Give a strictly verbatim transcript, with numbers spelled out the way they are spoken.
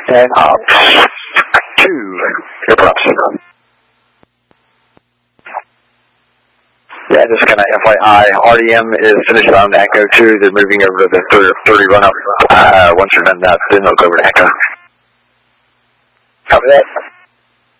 And ops two, your props. Yeah, just kind of F Y I, R D M is finished on Echo two. They're moving over to the thirty run up. Uh, once you're done that, then they'll go over to Echo. Copy that.